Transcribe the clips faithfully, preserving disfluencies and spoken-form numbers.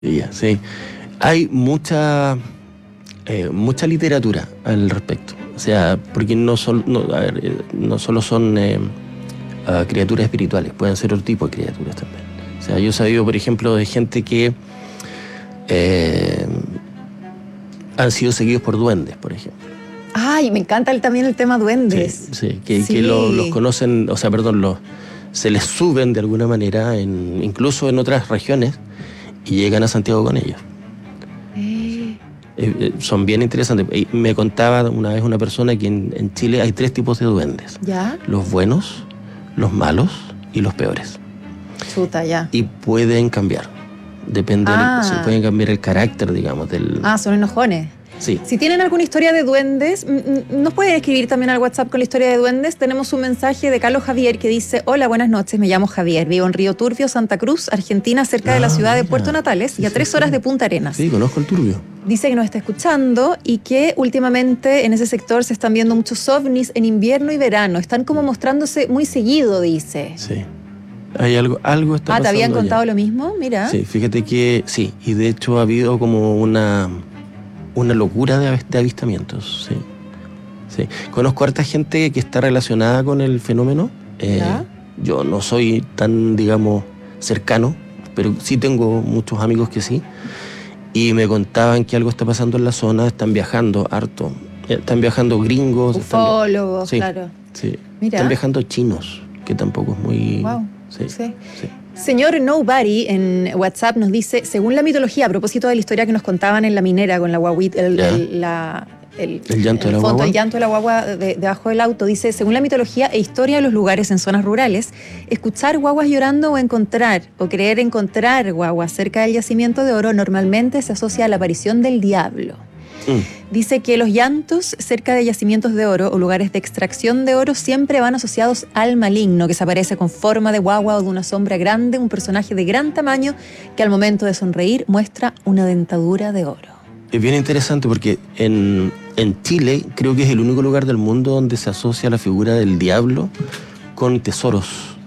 Ya, sí. Hay mucha, eh, mucha literatura al respecto. O sea, porque no, sol, no, a ver, eh, no solo son eh, uh, criaturas espirituales, pueden ser otro tipo de criaturas también. O sea, yo he sabido, por ejemplo, de gente que eh, han sido seguidos por duendes, por ejemplo. Ay, me encanta el, también el tema duendes. Sí, sí que, sí. que lo, los conocen, o sea, perdón, los, se les suben de alguna manera, en, incluso en otras regiones, y llegan a Santiago con ellos. Eh. Eh, eh, son bien interesantes. Eh, me contaba una vez una persona que en, en Chile hay tres tipos de duendes. ¿Ya? Los buenos, los malos y los peores. Chuta, ya. Y pueden cambiar. Depende, ah. del, pueden cambiar el carácter, digamos, del... Ah, son enojones. Sí. Si tienen alguna historia de duendes, nos pueden escribir también al WhatsApp con la historia de duendes. Tenemos un mensaje de Carlos Javier que dice: hola, buenas noches, me llamo Javier, vivo en Río Turbio, Santa Cruz, Argentina, cerca ah, de la ciudad mira. de Puerto Natales sí, y a tres sí, horas sí. de Punta Arenas. Sí, conozco el Turbio. Dice que nos está escuchando y que últimamente en ese sector se están viendo muchos ovnis en invierno y verano. Están como mostrándose muy seguido, dice. Sí. Hay algo, algo está ah, pasando. ¿te habían contado allá. lo mismo? Mira. Sí, fíjate que sí, y de hecho ha habido como una... una locura de, de avistamientos, sí. sí. Conozco a harta gente que está relacionada con el fenómeno. Eh, yo no soy tan, digamos, cercano, pero sí tengo muchos amigos que sí. Y me contaban que algo está pasando en la zona, están viajando harto. Están viajando gringos. Ufólogos, sí, claro. Sí. Mira. Están viajando chinos, que tampoco es muy... Wow. Sí, sí. sí. Señor Nobody en WhatsApp nos dice, según la mitología, a propósito de la historia que nos contaban en la minera con la guaguita, el, el, la, el, el llanto el de la fondo, guagua. El llanto de la guagua de, debajo del auto, dice, según la mitología e historia de los lugares en zonas rurales, escuchar guaguas llorando o encontrar, o creer encontrar guaguas cerca del yacimiento de oro normalmente se asocia a la aparición del diablo. Mm. Dice que los llantos cerca de yacimientos de oro o lugares de extracción de oro siempre van asociados al maligno, que se aparece con forma de guagua o de una sombra grande, un personaje de gran tamaño que al momento de sonreír muestra una dentadura de oro. Es bien interesante porque en, en Chile creo que es el único lugar del mundo donde se asocia la figura del diablo con tesoros.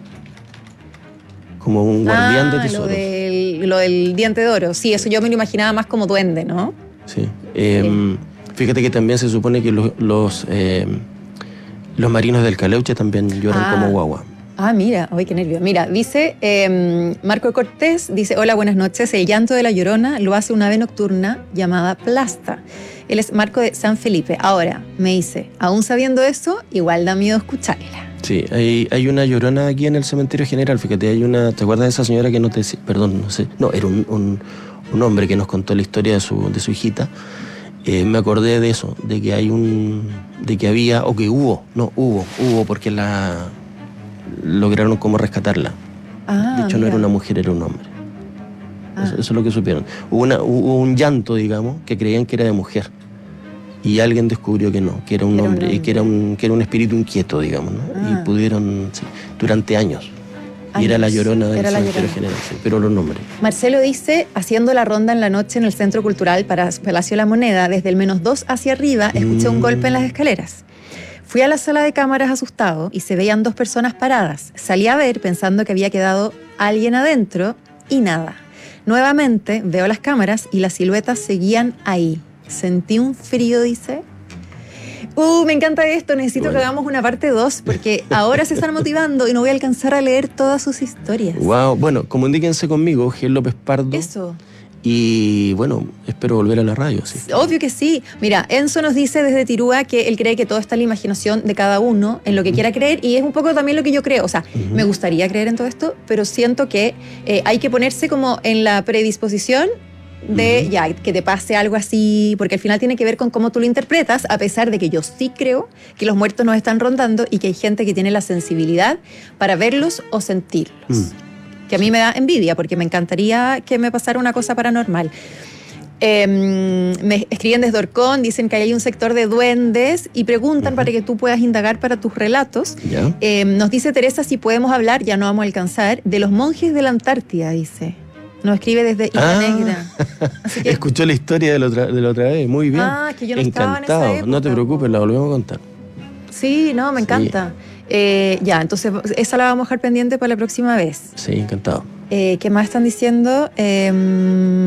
Como un guardián ah, de tesoros. Lo del, lo del diente de oro. Sí, eso yo me lo imaginaba más como duende, ¿no? Sí. Eh, sí. Fíjate que también se supone que los, los, eh, los marinos del Caleuche también lloran ah. como guagua. Ah, mira, ay, qué nervio. Mira, dice eh, Marco Cortés, dice, hola, buenas noches, el llanto de la Llorona lo hace una ave nocturna llamada Plasta. Él es Marco de San Felipe. Ahora, me dice, aún sabiendo eso, igual da miedo escucharla. Sí, hay, hay una Llorona aquí en el cementerio general, fíjate, hay una, ¿te acuerdas de esa señora que no te decía? Perdón, no sé, no, era un, un, un hombre que nos contó la historia de su, de su hijita. Eh, me acordé de eso, de que hay un, de que había, o que hubo, no, hubo, hubo, porque la lograron como rescatarla. Ah, de hecho, mira. No era una mujer, era un hombre. Ah. Eso, eso es lo que supieron. Hubo, una, hubo un llanto, digamos, que creían que era de mujer. Y alguien descubrió que no, que era un, era hombre, un hombre, y que era un, que era un espíritu inquieto, digamos, ¿no? Ah. Y pudieron, sí, durante años. Y años. Era la Llorona del cementerio general, sí, pero los nombres. Marcelo dice, haciendo la ronda en la noche en el Centro Cultural para Palacio La Moneda, desde el menos dos hacia arriba, escuché mm. un golpe en las escaleras. Fui a la sala de cámaras asustado y se veían dos personas paradas. Salí a ver pensando que había quedado alguien adentro y nada. Nuevamente veo las cámaras y las siluetas seguían ahí. Sentí un frío, dice. Uh, me encanta esto, necesito bueno. que hagamos una parte dos porque ahora se están motivando y no voy a alcanzar a leer todas sus historias. Wow, bueno, comuníquense conmigo, Gel López Pardo. Eso. Y bueno, espero volver a la radio. Sí. Obvio que sí. Mira, Enzo nos dice desde Tirúa que él cree que todo está en la imaginación de cada uno, en lo que uh-huh. quiera creer, y es un poco también lo que yo creo. O sea, uh-huh. me gustaría creer en todo esto, pero siento que eh, hay que ponerse como en la predisposición de uh-huh. ya, que te pase algo así, porque al final tiene que ver con cómo tú lo interpretas, a pesar de que yo sí creo que los muertos nos están rondando y que hay gente que tiene la sensibilidad para verlos o sentirlos. Uh-huh. Que a mí me da envidia, porque me encantaría que me pasara una cosa paranormal. Eh, me escriben desde Orcón, dicen que hay un sector de duendes y preguntan uh-huh. para que tú puedas indagar para tus relatos. ¿Ya? Eh, nos dice Teresa si podemos hablar, ya no vamos a alcanzar, de los monjes de la Antártida, dice. Nos escribe desde Isla ah, Negra. Así que, escuchó la historia de la, otra, de la otra vez, muy bien. Ah, que yo no Encantado. estaba en esa época. No te preocupes, la volvemos a contar. Sí, no, me encanta. Sí. Eh, ya, entonces esa la vamos a dejar pendiente para la próxima vez. Sí, encantado. Eh, ¿Qué más están diciendo? Eh,